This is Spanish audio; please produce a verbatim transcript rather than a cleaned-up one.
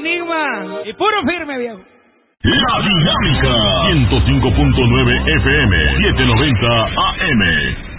Enigma. Y puro firme, viejo. La Dinámica. ciento cinco punto nueve F M. setecientos noventa A M.